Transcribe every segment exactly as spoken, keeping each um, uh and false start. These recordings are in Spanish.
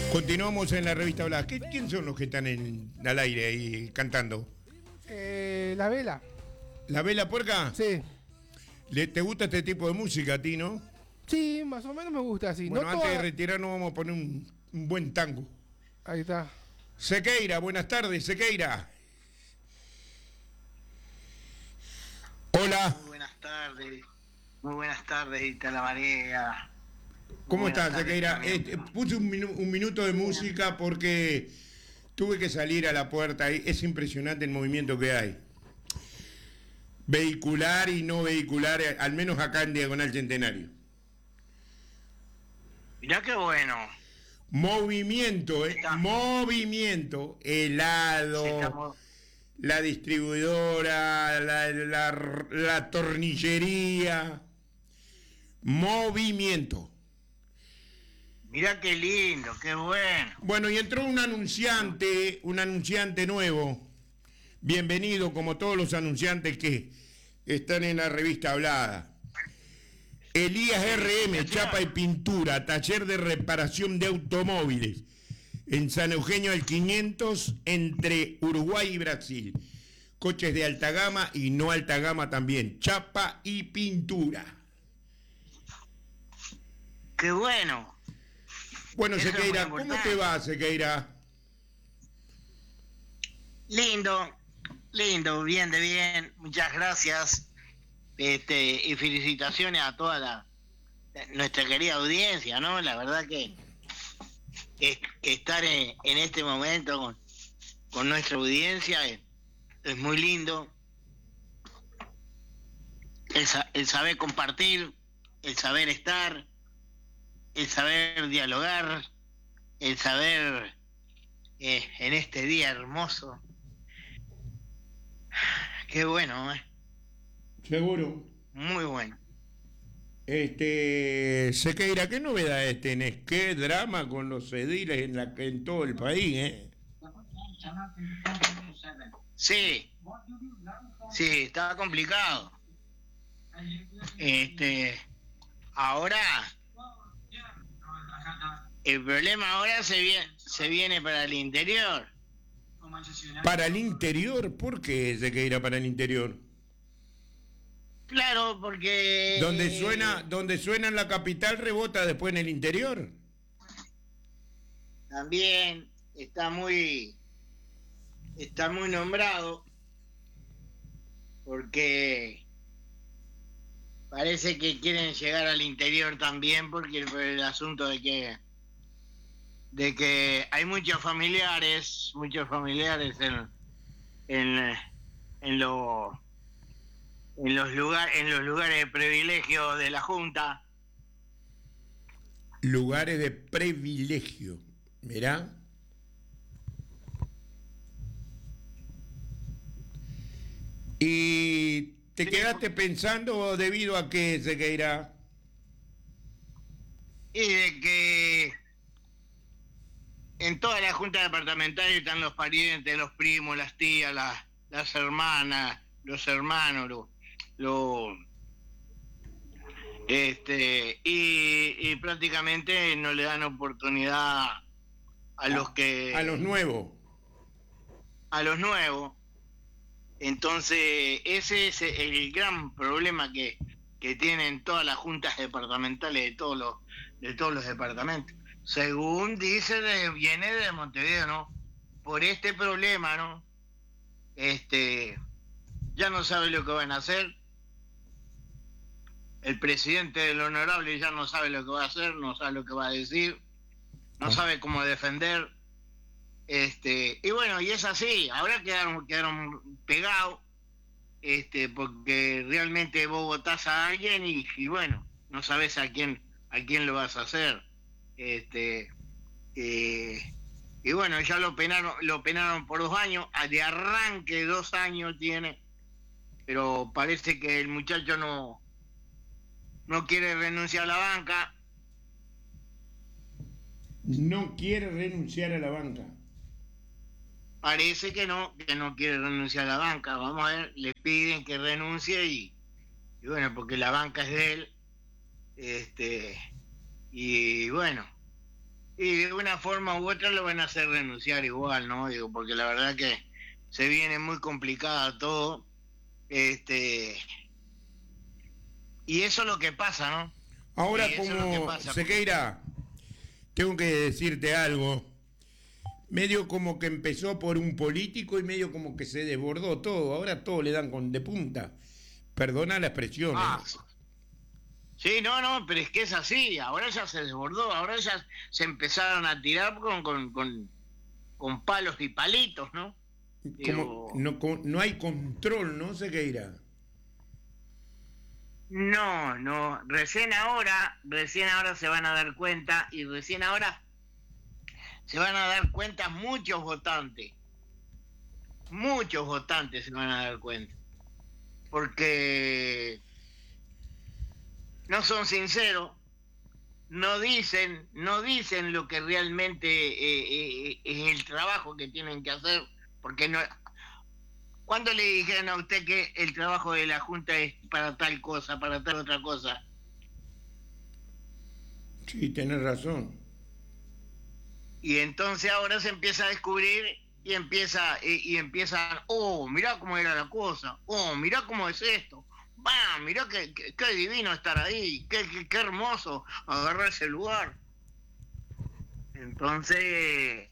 Continuamos en la revista Blas. ¿Qué, ¿Quién son los que están en, al aire ahí cantando? Eh, la vela. ¿La Vela Puerca? Sí. ¿Le, ¿Te gusta este tipo de música a ti, no? Sí, más o menos me gusta así. Bueno, no antes toda... de retirarnos vamos a poner un, un buen tango. Ahí está. Sequeira, buenas tardes, Sequeira. Hola. Muy buenas tardes. Muy buenas tardes, Ita la Marea. ¿Cómo Muy estás, buenas tardes Sequeira? también. Eh, puse un, minu- un minuto de música porque tuve que salir a la puerta. Es impresionante el movimiento que hay. Vehicular y no vehicular, eh, al menos acá en Diagonal Centenario. Mirá qué bueno. Movimiento, ¿eh? Está. Movimiento. Helado, Se está mo- la distribuidora, la, la, la tornillería. Movimiento. Mirá qué lindo, qué bueno. Bueno, y entró un anunciante, un anunciante nuevo. Bienvenido, como todos los anunciantes que están en la revista Hablada. Elías R M, chapa y pintura, taller de reparación de automóviles. En San Eugenio del quinientos, entre Uruguay y Brasil. Coches de alta gama y no alta gama también. Chapa y pintura. Qué bueno. Bueno, Eso es Sequeira, muy ¿cómo importante. te va, Sequeira? Lindo, lindo, bien de bien. Muchas gracias. Este, y felicitaciones a toda la nuestra querida audiencia, ¿no? La verdad que, que, que estar en, en este momento con, con nuestra audiencia es, es muy lindo. El, sa- el saber compartir, el saber estar, el saber dialogar, el saber eh, en este día hermoso. Qué bueno, ¿eh? Seguro. Muy bueno. Este, Sequeira, ¿qué novedades tenés? ¿Qué drama con los ediles en, la, en todo el país, eh? Sí, sí, estaba complicado. Este, ahora, el problema ahora se viene, se viene para el interior. Para el interior, ¿por qué Sequeira para el interior? Claro, porque... Donde suena, donde suena en la capital rebota después en el interior. También está muy, está muy nombrado, porque parece que quieren llegar al interior también, porque el, el asunto de que de que hay muchos familiares, muchos familiares en en, en, lo, en los lugares en los lugares de privilegio de la Junta. Lugares de privilegio. Mirá. ¿Y te Sí. quedaste pensando debido a qué, Sequeira? Y de que en toda la Junta Departamental están los parientes, los primos, las tías, las, las hermanas, los hermanos, los, los este y, y prácticamente no le dan oportunidad a los que A los nuevos. a los nuevos. Entonces ese es el gran problema que, que tienen todas las juntas departamentales de todos los de todos los departamentos. Según dice, de, viene de Montevideo, ¿no? Por este problema, ¿no? Este, ya no sabe lo que van a hacer. El presidente del honorable ya no sabe lo que va a hacer, no sabe lo que va a decir, no sabe cómo defender. Este, y bueno, y es así, ahora quedaron, quedaron pegados, este, porque realmente vos votás a alguien y, y bueno, no sabés a quién, a quién lo vas a hacer. Este, eh, y bueno, ya lo penaron, lo penaron por dos años, de arranque dos años tiene, pero parece que el muchacho no, no quiere renunciar a la banca. No quiere renunciar a la banca. Parece que no, que no quiere renunciar a la banca. Vamos a ver, le piden que renuncie y, y bueno, porque la banca es de él. Este, y bueno, y de una forma u otra lo van a hacer renunciar igual, ¿no? Digo, porque la verdad que se viene muy complicada todo, este, y eso es lo que pasa, ¿no? Ahora, Y eso es lo que como pasa. Sequeira, tengo que decirte algo. Medio como que empezó por un político y medio como que se desbordó todo. Ahora todo le dan con de punta. Perdona la expresión. Ah, ¿eh? sí, no, no, pero es que es así. Ahora ya se desbordó, ahora ya se empezaron a tirar con, con, con, con palos y palitos, ¿no? Como Digo, no, con- no hay control, ¿no, Sequeira? no, no, recién ahora, recién ahora se van a dar cuenta y recién ahora se van a dar cuenta muchos votantes, muchos votantes se van a dar cuenta, porque no son sinceros, no dicen, no dicen lo que realmente eh, eh, es el trabajo que tienen que hacer, porque no. ¿Cuándo le dijeron a usted que el trabajo de la Junta es para tal cosa, para tal otra cosa? Sí, tenés razón. Y entonces ahora se empieza a descubrir y empieza y, y empiezan, oh, mirá cómo era la cosa, oh, mirá cómo es esto, va, mirá qué, qué, qué divino estar ahí, qué, qué, qué hermoso agarrar ese lugar. Entonces,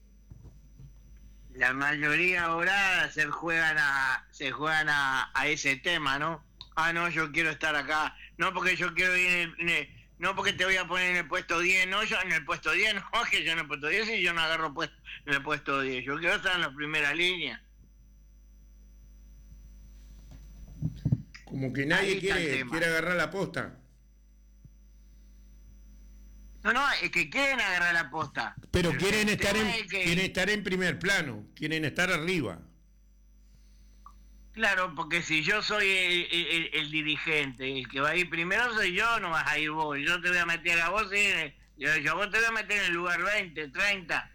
la mayoría ahora se juegan a se juegan a, a ese tema, ¿no? Ah, no, yo quiero estar acá, no porque yo quiero ir en el, en el- no porque te voy a poner en el puesto diez, no, yo en el puesto diez, no, que yo en el puesto diez y yo no agarro puesto en el puesto diez, yo quiero estar en la primera línea. Como que Ahí nadie está el quiere, tema. quiere agarrar la posta. No, no, es que quieren agarrar la posta. Pero El quieren estar tema en, es que- quieren estar en primer plano, quieren estar arriba. Claro, porque si yo soy el, el- el dirigente, el que va a ir primero soy yo, no vas a ir vos. Yo te voy a meter a vos, sí, yo, yo a vos te voy a meter en el lugar veinte, treinta.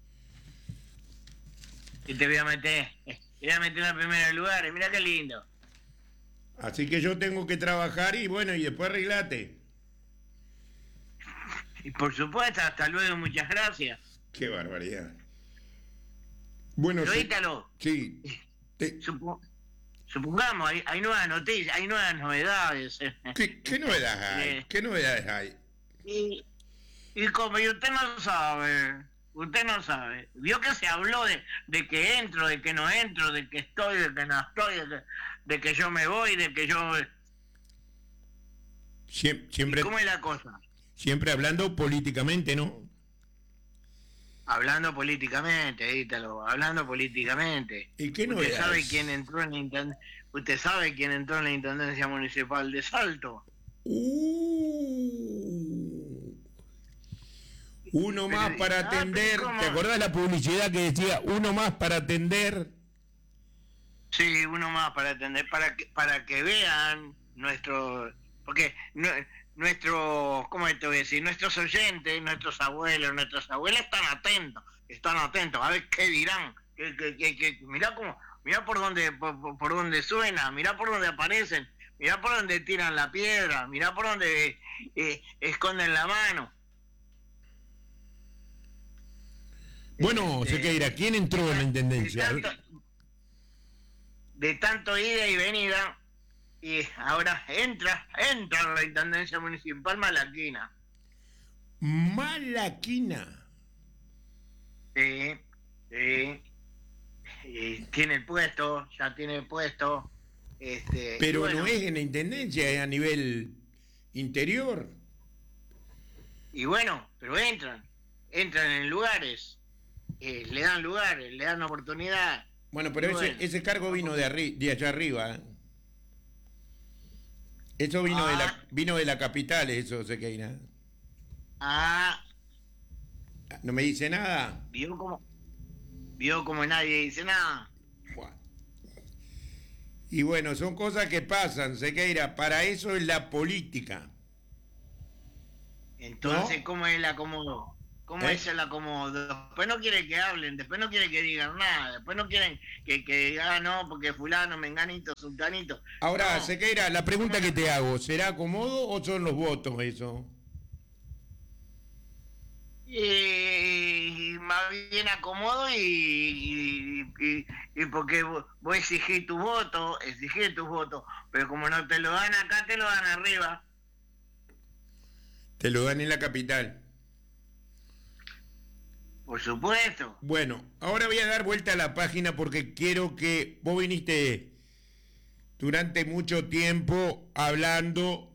Y te voy a meter, te voy a meter en el primer lugar, mira qué lindo. Así que yo tengo que trabajar y bueno, y después arreglate. Y por supuesto, hasta luego, muchas gracias. Qué barbaridad. Bueno, Pero sí. Ítalo, Sí. Te- supo- supongamos, hay, hay nuevas noticias, hay nuevas novedades. ¿Qué, qué novedades hay? Eh, ¿Qué novedades hay? Y, y como y usted no sabe, usted no sabe, vio que se habló de, de que entro, de que no entro, de que estoy, de que no estoy, de que, de que yo me voy, de que yo... Siem- ¿Y Siempre, cómo es la cosa? siempre hablando políticamente, ¿no? Hablando políticamente, Ítalo, hablando políticamente. ¿Y qué ¿Usted novedades? sabe quién entró en la inten- ¿Usted sabe quién entró en la Intendencia Municipal de Salto? Uh, uno Pero- más para ah, pero atender. ¿cómo? ¿Te acordás la publicidad que decía uno más para atender? Sí, uno más para atender, para que, para que vean nuestro, porque nue- nuestro, ¿cómo te voy a decir? Nuestros oyentes, nuestros abuelos, nuestras abuelas están atentos, están atentos, a ver qué dirán, que, que, que, que- mirá cómo, mirá por dónde, por, por- por dónde suena, mirá por dónde aparecen, mirá por dónde tiran la piedra, mirá por dónde eh, esconden la mano. Bueno, Este, Sequeira, ¿quién entró en la intendencia? De tanto, de tanto ida y venida, y ahora entra, entra en la Intendencia Municipal Malaquina. Malaquina. Sí, sí. Y tiene el puesto, ya tiene el puesto. Este, y Pero bueno, no es en la intendencia, es a nivel interior. Y bueno, pero entran, entran en lugares, eh, le dan lugares, le dan oportunidad. Bueno, pero Y ese, bueno. ese cargo vino de, arri- de allá arriba. ¿eh? Eso vino de la Ah. vino de la capital, eso, Sequeira. Ah, ¿No me dice nada? vio como, vio como nadie dice nada. Buah. Y bueno, son cosas que pasan, Sequeira. Para eso es la política. Entonces, ¿No? ¿cómo es el acomodo? ¿Cómo ¿Eh? es el acomodo? Después no quiere que hablen, después no quiere que digan nada, después no quieren que, que digan, ah, no, porque fulano, menganito, sultanito. Ahora, No. Sequeira, la pregunta que te hago, ¿será acomodo o son los votos eso? Y está bien acomodo y, y, y, y porque vos, vos exigís tu voto, exigís tu voto, pero como no te lo dan acá, te lo dan arriba. Te lo dan en la capital. Por supuesto. Bueno, ahora voy a dar vuelta a la página porque quiero que vos viniste durante mucho tiempo hablando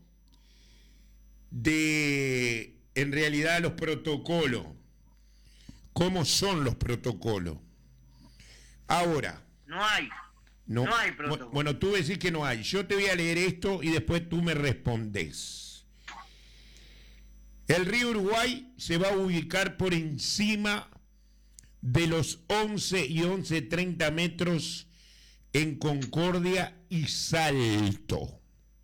de, en realidad, los protocolos. ¿Cómo son los protocolos? Ahora. No hay. No, no hay protocolo. Bueno, tú decís que no hay. Yo te voy a leer esto y después tú me respondés. El río Uruguay se va a ubicar por encima de los once y once treinta metros en Concordia y Salto.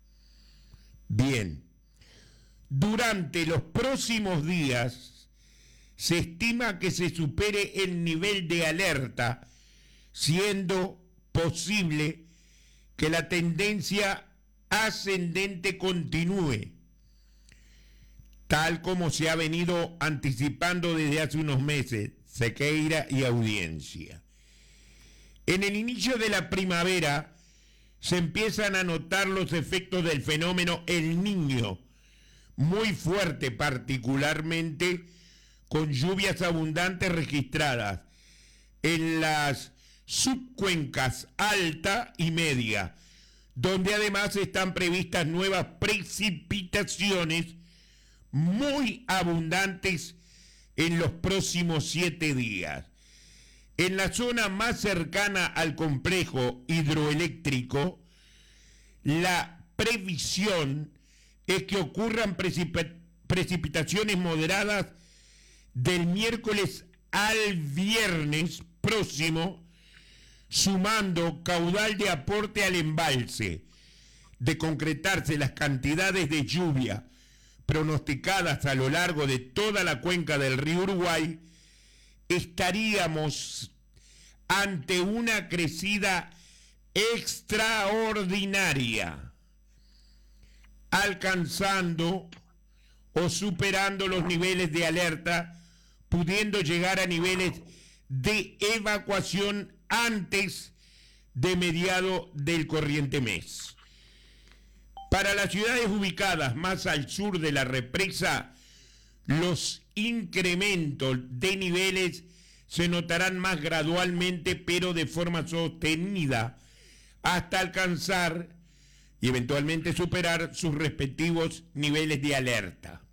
Bien. Durante los próximos días se estima que se supere el nivel de alerta, siendo posible que la tendencia ascendente continúe, tal como se ha venido anticipando desde hace unos meses, Sequeira y audiencia. En el inicio de la primavera se empiezan a notar los efectos del fenómeno El Niño, muy fuerte, particularmente con lluvias abundantes registradas en las subcuencas alta y media, donde además están previstas nuevas precipitaciones muy abundantes en los próximos siete días. En la zona más cercana al complejo hidroeléctrico, la previsión es que ocurran precip- precipitaciones moderadas del miércoles al viernes próximo, sumando caudal de aporte al embalse. De concretarse las cantidades de lluvia pronosticadas a lo largo de toda la cuenca del río Uruguay, estaríamos ante una crecida extraordinaria, alcanzando o superando los niveles de alerta, pudiendo llegar a niveles de evacuación antes de mediado del corriente mes. Para las ciudades ubicadas más al sur de la represa, los incrementos de niveles se notarán más gradualmente, pero de forma sostenida, hasta alcanzar y eventualmente superar sus respectivos niveles de alerta.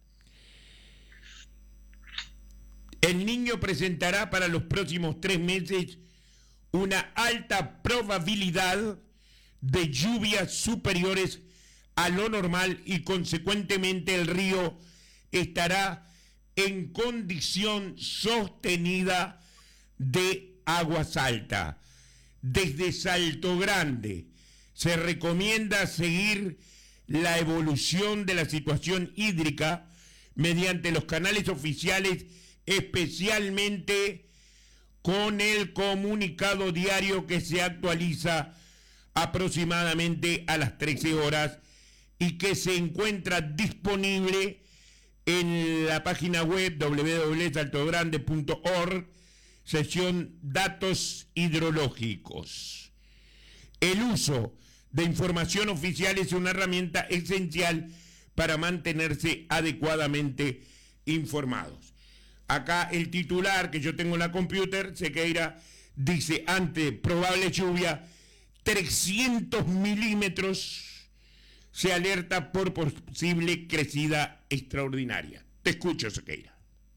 El Niño presentará para los próximos tres meses una alta probabilidad de lluvias superiores a lo normal y consecuentemente el río estará en condición sostenida de aguas altas. Desde Salto Grande se recomienda seguir la evolución de la situación hídrica mediante los canales oficiales, especialmente con el comunicado diario que se actualiza aproximadamente a las trece horas y que se encuentra disponible en la página web doble u doble u doble u punto salto grande punto org, sección Datos Hidrológicos. El uso de información oficial es una herramienta esencial para mantenerse adecuadamente informados. Acá el titular que yo tengo en la computer, Sequeira, dice: ante probable lluvia, trescientos milímetros, se alerta por posible crecida extraordinaria. Te escucho, Sequeira.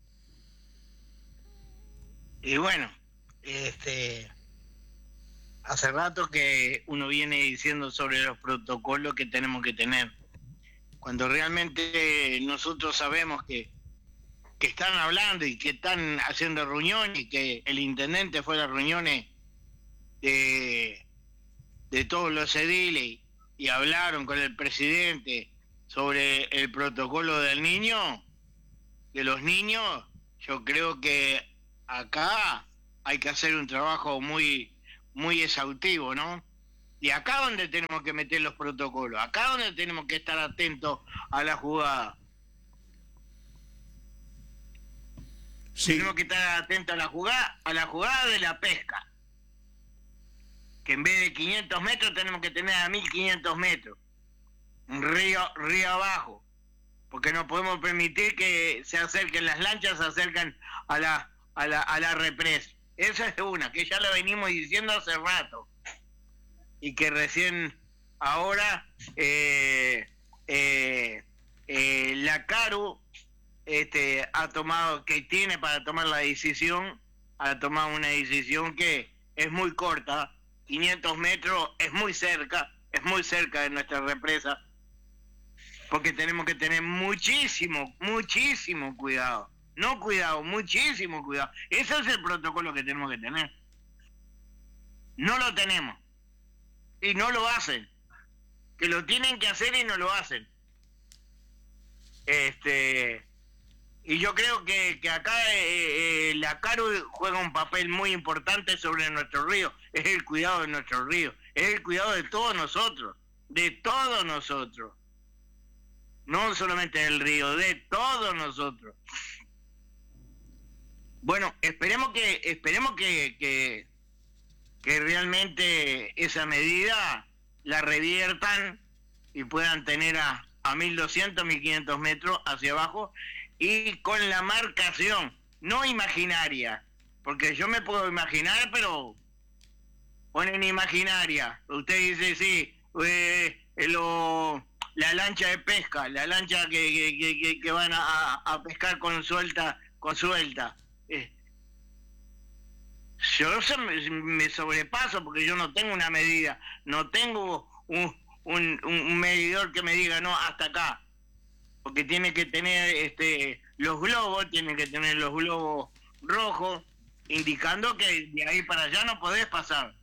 Y bueno, este, hace rato que uno viene diciendo sobre los protocolos que tenemos que tener, cuando realmente nosotros sabemos que, que están hablando y que están haciendo reuniones, y que el intendente fue a las reuniones de, de todos los ediles y hablaron con el presidente sobre el protocolo del niño, de los niños. Yo creo que acá hay que hacer un trabajo muy, muy exhaustivo, ¿no? Y acá donde tenemos que meter los protocolos, acá donde tenemos que estar atentos a la jugada. Sí. Tenemos que estar atentos a la jugada, a la jugada de la pesca. Que en vez de quinientos metros tenemos que tener a mil quinientos metros. Río, río abajo. Porque no podemos permitir que se acerquen las lanchas, se acercan a la, a la, a la represa. Esa es una, que ya la venimos diciendo hace rato. Y que recién ahora eh, eh, eh, la CARU este, ha tomado, que tiene para tomar la decisión, ha tomado una decisión que es muy corta. quinientos metros es muy cerca, es muy cerca de nuestra represa, porque tenemos que tener muchísimo, muchísimo cuidado. No cuidado, muchísimo cuidado. Ese es el protocolo que tenemos que tener. No lo tenemos. Y no lo hacen. Que lo tienen que hacer y no lo hacen. Este... Y yo creo que, que acá eh, eh, la CARU juega un papel muy importante sobre nuestro río. Es el cuidado de nuestro río. Es el cuidado de todos nosotros. De todos nosotros. No solamente del río, de todos nosotros. Bueno, esperemos que esperemos que, que, que realmente esa medida la reviertan y puedan tener a, a mil doscientos, mil quinientos metros hacia abajo, y con la marcación, no imaginaria, porque yo me puedo imaginar, pero ponen imaginaria. Usted dice, sí, eh, lo, la lancha de pesca, la lancha que, que, que, que van a, a pescar con suelta, con suelta. Eh, yo se me, me sobrepaso porque yo no tengo una medida, no tengo un, un, un medidor que me diga, no, hasta acá. Porque tiene que tener este los globos, tiene que tener los globos rojos, indicando que de ahí para allá no podés pasar.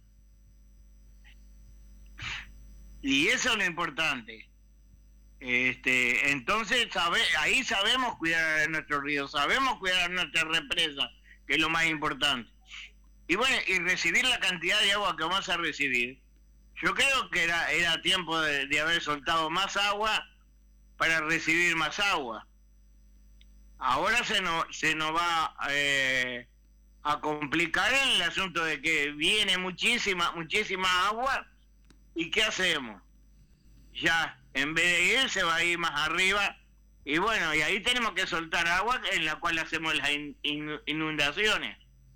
Y eso es lo importante. Este, entonces sabe, ahí sabemos cuidar a nuestro río, sabemos cuidar a nuestra represa, que es lo más importante. Y bueno, y recibir la cantidad de agua que vamos a recibir. Yo creo que era, era tiempo de, de haber soltado más agua para recibir más agua. Ahora se nos, se nos va eh, a complicar el asunto de que viene muchísima, muchísima agua, ¿y qué hacemos? Ya, en vez de ir, se va a ir más arriba, y bueno, y ahí tenemos que soltar agua en la cual hacemos las in, in, inundaciones.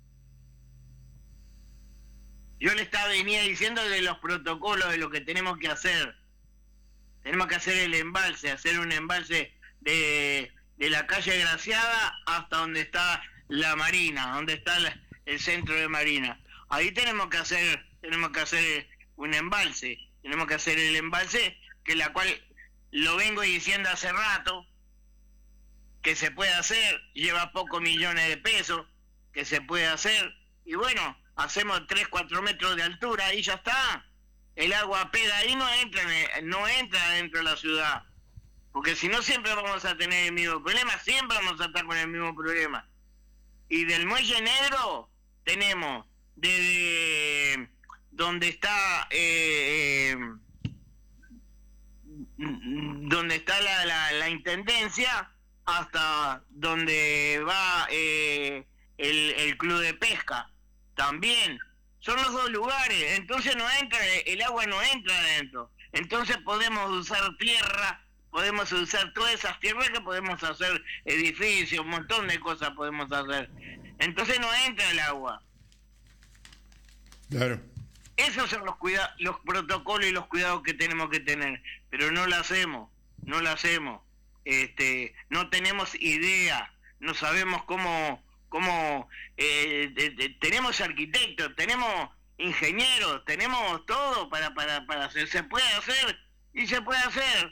Yo le estaba venía diciendo de los protocolos, de lo que tenemos que hacer. Tenemos que hacer el embalse, hacer un embalse de, de la calle Graciada hasta donde está la Marina, donde está la, el centro de Marina. Ahí tenemos que hacer, tenemos que hacer un embalse, tenemos que hacer el embalse, que la cual lo vengo diciendo hace rato, que se puede hacer, lleva pocos millones de pesos, que se puede hacer, y bueno, hacemos tres, cuatro metros de altura y ya está. El agua pega ahí, no entra, no entra dentro de la ciudad. Porque si no, siempre vamos a tener el mismo problema, siempre vamos a estar con el mismo problema. Y del Muelle Negro tenemos desde donde está eh, eh, donde está la, la, la intendencia hasta donde va eh, el, el club de pesca. También son los dos lugares, entonces no entra, el agua no entra adentro. Entonces podemos usar tierra, podemos usar todas esas tierras que podemos hacer edificios, un montón de cosas podemos hacer. Entonces no entra el agua. Claro. Esos son los cuida los protocolos y los cuidados que tenemos que tener, pero no lo hacemos, no lo hacemos. Este, no tenemos idea, no sabemos cómo cómo eh, de, de, tenemos arquitectos, tenemos ingenieros, tenemos todo para para para hacer, se puede hacer y se puede hacer.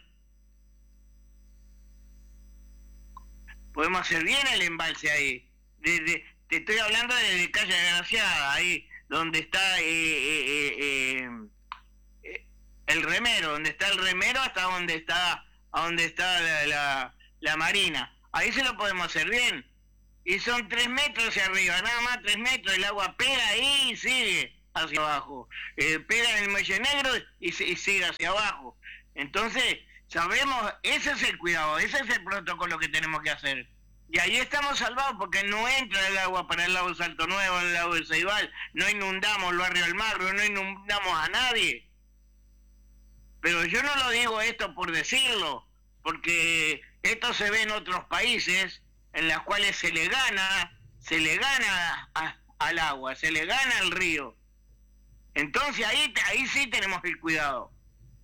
Podemos hacer bien el embalse ahí. Desde, te estoy hablando de calle Graciada, ahí donde está eh, eh, eh, eh, el remero, donde está el remero hasta donde está, a donde está la, la, la marina. Ahí se lo podemos hacer bien. Y son tres metros hacia arriba, nada más tres metros, el agua pega ahí y sigue hacia abajo. Eh, pega en el Muelle Negro y, y sigue hacia abajo. Entonces, sabemos, ese es el cuidado, ese es el protocolo que tenemos que hacer. Y ahí estamos salvados porque no entra el agua para el lago de Salto Nuevo, el lago de Ceibal, no inundamos el barrio Almagro, no inundamos a nadie. Pero yo no lo digo esto por decirlo, porque esto se ve en otros países en los cuales se le gana, se le gana a, al agua, se le gana al río. Entonces ahí, ahí sí tenemos el cuidado.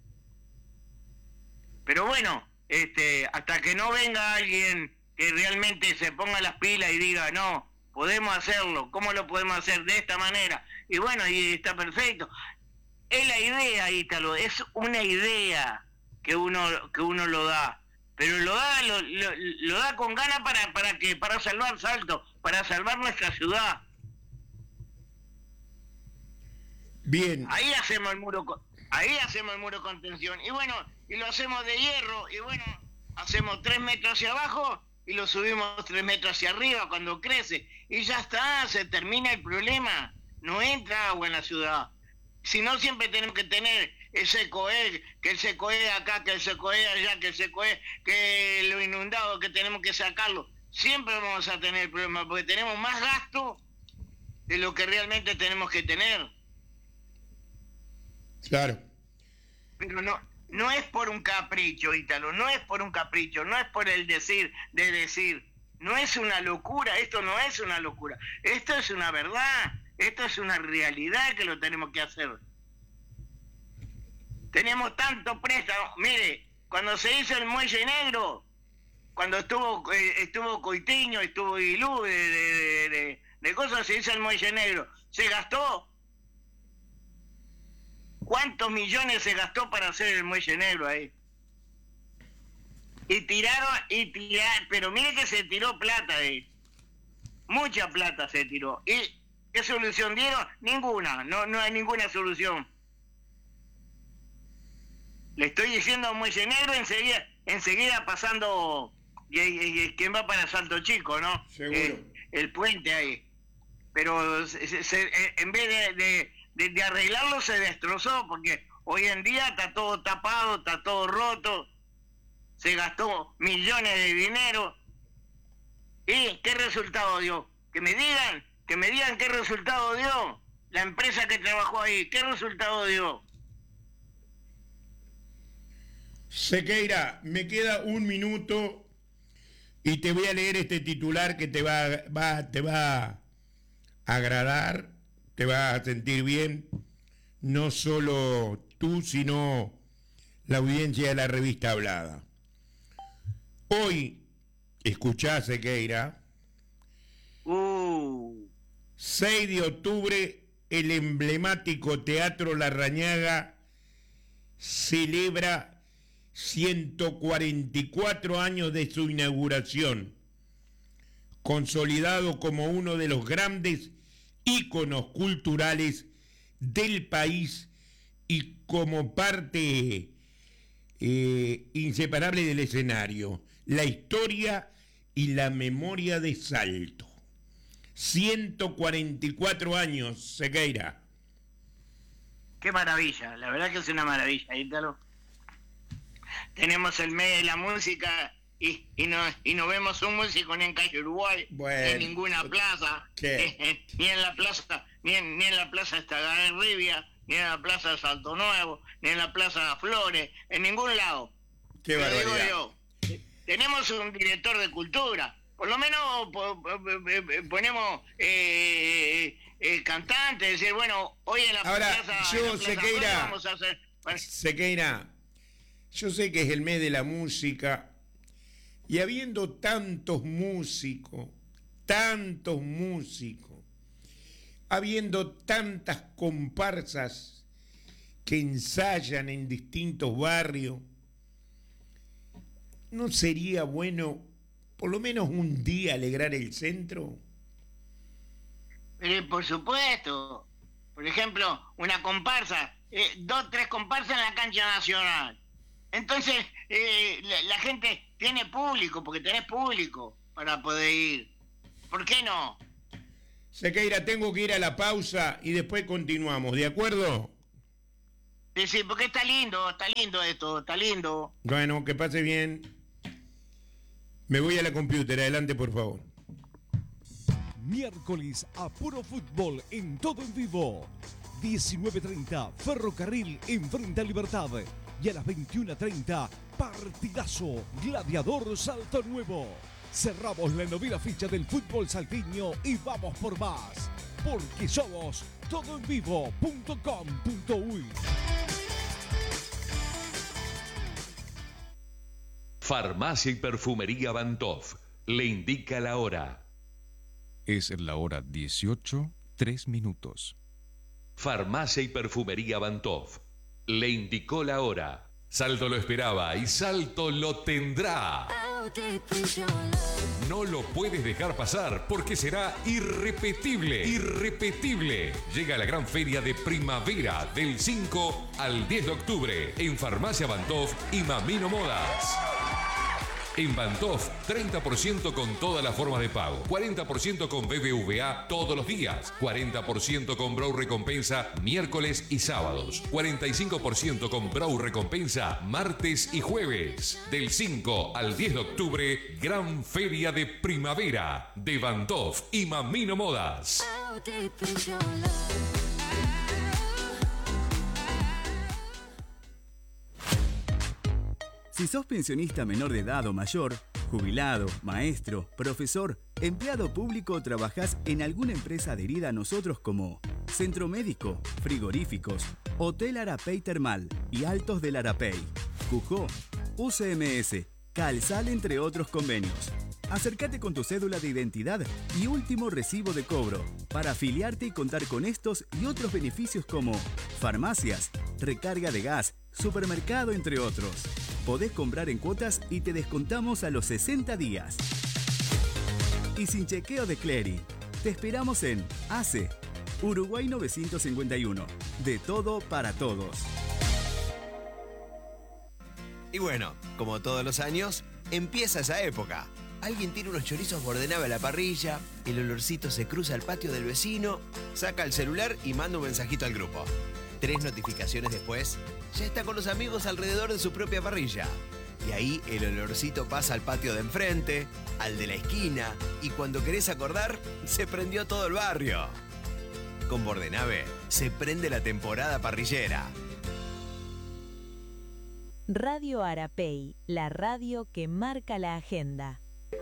Pero bueno, este, hasta que no venga alguien que realmente se ponga las pilas y diga, no, podemos hacerlo, ¿cómo lo podemos hacer? De esta manera. Y bueno, y está perfecto. Es la idea, Ítalo, es una idea que uno que uno lo da, pero lo da lo, lo, lo da con ganas para para que para salvar Salto, para salvar nuestra ciudad. Bien. Ahí hacemos el muro, ahí hacemos el muro de contención y bueno, y lo hacemos de hierro y bueno, hacemos tres metros hacia abajo y lo subimos tres metros hacia arriba cuando crece y ya está, se termina el problema, no entra agua en la ciudad. Si no, siempre tenemos que tener el SECOE, que el SECOE acá, que el SECOE allá, que el SECOE, que lo inundado, que tenemos que sacarlo. Siempre vamos a tener problemas porque tenemos más gasto de lo que realmente tenemos que tener. Claro. Pero no, no es por un capricho, Ítalo, no es por un capricho, no es por el decir de decir. No es una locura, esto no es una locura. Esto es una verdad. Esto es una realidad que lo tenemos que hacer. Tenemos tanto préstamo. Mire, cuando se hizo el Muelle Negro, cuando estuvo eh, estuvo Coitiño, estuvo Ilú, de, de, de, de cosas, se hizo el Muelle Negro. ¿Se gastó? ¿Cuántos millones se gastó para hacer el Muelle Negro ahí? Y tiraron, y tiraron, pero mire que se tiró plata ahí. Mucha plata se tiró. Y ¿qué solución dieron? Ninguna, no, no hay ninguna solución. Le estoy diciendo Muelle Negro, enseguida, enseguida pasando y, y, y, quien va para Salto Chico, ¿no? Seguro. Eh, el puente ahí. Pero se, se, en vez de, de, de, de arreglarlo se destrozó, porque hoy en día está todo tapado, está todo roto, se gastó millones de dinero. ¿Y qué resultado dio? Que me digan. Que me digan qué resultado dio la empresa que trabajó ahí, qué resultado dio. Sequeira, me queda un minuto y te voy a leer este titular que te va, va, te va a agradar, te va a sentir bien, no solo tú, sino la audiencia de la revista Hablada. Hoy, escuchá, Sequeira, Uh... seis de octubre, el emblemático Teatro Larrañaga celebra ciento cuarenta y cuatro años de su inauguración, consolidado como uno de los grandes íconos culturales del país y como parte eh, inseparable del escenario, la historia y la memoria de Salto. ciento cuarenta y cuatro años, Sequeira. Qué maravilla, la verdad que es una maravilla, Ítalo. Tenemos el mes de la música y, y, no, y no vemos un músico ni en Calle Uruguay, bueno, ni en ninguna plaza, ¿qué? ni en la plaza, ni en, ni en la plaza Estagarribia, ni en la plaza de Salto Nuevo, ni en la plaza Flores, en ningún lado. Qué Te barbaridad. digo yo, tenemos un director de cultura, por lo menos po, po, ponemos eh, eh, cantantes, decir, bueno, hoy en la Ahora, plaza, yo, en la plaza Sequeira, Flores vamos a hacer... Bueno, Sequeira, yo sé que es el mes de la música y habiendo tantos músicos, tantos músicos, habiendo tantas comparsas que ensayan en distintos barrios, ¿no sería bueno por lo menos un día alegrar el centro? Pero por supuesto, por ejemplo, una comparsa, eh, dos, tres comparsas en la cancha nacional. Entonces, eh, la, la gente tiene público, porque tenés público para poder ir. ¿Por qué no? Sequeira, tengo que ir a la pausa y después continuamos, ¿de acuerdo? Sí, sí, porque está lindo, está lindo esto, está lindo. Bueno, que pase bien. Me voy a la computer, adelante por favor. Miércoles a puro fútbol en todo en vivo. diecinueve treinta, Ferrocarril enfrenta a Libertad. Y a las veintiuna treinta, partidazo, Gladiador Salto Nuevo. Cerramos la novena ficha del fútbol salteño y vamos por más. Porque somos todo en vivo punto com punto uy. Farmacia y Perfumería Bantoff le indica la hora. Es la hora dieciocho, tres minutos. Farmacia y Perfumería Bantoff le indicó la hora. Salto lo esperaba y Salto lo tendrá. No lo puedes dejar pasar porque será irrepetible, irrepetible. Llega la gran feria de primavera del cinco al diez de octubre en Farmacia Bantoff y Mamino Modas. En Bantoff, treinta por ciento con todas las formas de pago, cuarenta por ciento con B B V A todos los días, cuarenta por ciento con Brow Recompensa miércoles y sábados, cuarenta y cinco por ciento con Brow Recompensa martes y jueves. Del cinco al diez de octubre, gran feria de primavera de Bantoff y Mamino Modas. Si sos pensionista menor de edad o mayor, jubilado, maestro, profesor, empleado público o trabajás en alguna empresa adherida a nosotros como Centro Médico, Frigoríficos, Hotel Arapey Termal y Altos del Arapey, Cujó, U C M S, Calsal, entre otros convenios. Acércate con tu cédula de identidad y último recibo de cobro para afiliarte y contar con estos y otros beneficios como farmacias, recarga de gas, supermercado, entre otros. Podés comprar en cuotas y te descontamos a los sesenta días. Y sin chequeo de clearing. Te esperamos en A C E, Uruguay novecientos cincuenta y uno. De todo para todos. Y bueno, como todos los años, empieza esa época. Alguien tira unos chorizos bordenave a la parrilla, el olorcito se cruza al patio del vecino, saca el celular y manda un mensajito al grupo. Tres notificaciones después, ya está con los amigos alrededor de su propia parrilla. Y ahí el olorcito pasa al patio de enfrente, al de la esquina, y cuando querés acordar, se prendió todo el barrio. Con Bordenave se prende la temporada parrillera. Radio Arapey, la radio que marca la agenda.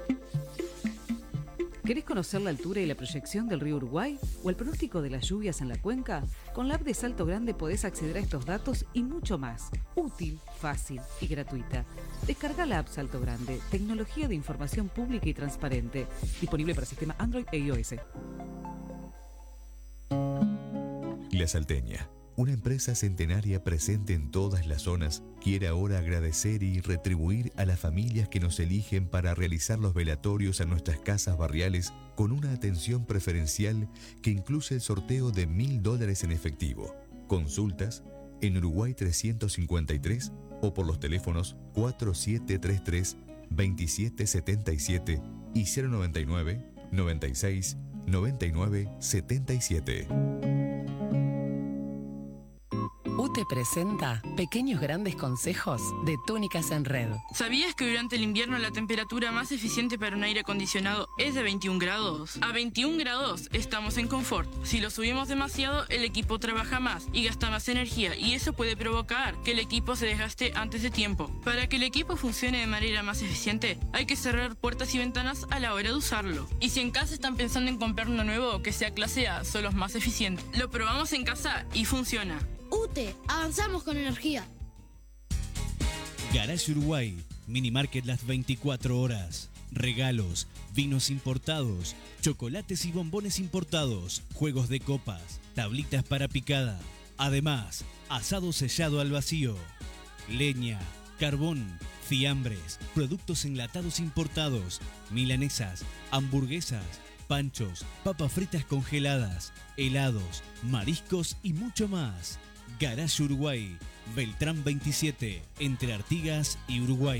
¿Querés conocer la altura y la proyección del río Uruguay o el pronóstico de las lluvias en la cuenca? Con la app de Salto Grande podés acceder a estos datos y mucho más. Útil, fácil y gratuita. Descarga la app Salto Grande, tecnología de información pública y transparente. Disponible para sistema Android e iOS. La Salteña, una empresa centenaria presente en todas las zonas, quiere ahora agradecer y retribuir a las familias que nos eligen para realizar los velatorios a nuestras casas barriales con una atención preferencial que incluye el sorteo de mil dólares en efectivo. Consultas en Uruguay trescientos cincuenta y tres o por los teléfonos cuatro siete tres tres, dos siete siete siete y cero noventa y nueve, noventa y seis, noventa y nueve, setenta y siete. U T E presenta Pequeños Grandes Consejos de Túnicas en Red. ¿Sabías que durante el invierno la temperatura más eficiente para un aire acondicionado es de veintiún grados? A veintiún grados estamos en confort. Si lo subimos demasiado, el equipo trabaja más y gasta más energía, y eso puede provocar que el equipo se desgaste antes de tiempo. Para que el equipo funcione de manera más eficiente, hay que cerrar puertas y ventanas a la hora de usarlo. Y si en casa están pensando en comprar uno nuevo que sea clase A, son los más eficientes. Lo probamos en casa y funciona. U T E, avanzamos con energía. Garage Uruguay, Mini Market las veinticuatro horas. Regalos, vinos importados, chocolates y bombones importados, juegos de copas, tablitas para picada. Además, asado sellado al vacío, leña, carbón, fiambres, productos enlatados importados, milanesas, hamburguesas, panchos, papas fritas congeladas, helados, mariscos y mucho más. Garage Uruguay, Beltrán veintisiete, entre Artigas y Uruguay.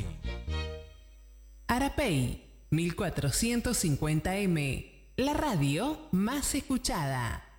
Arapey, mil cuatrocientos cincuenta eme, la radio más escuchada.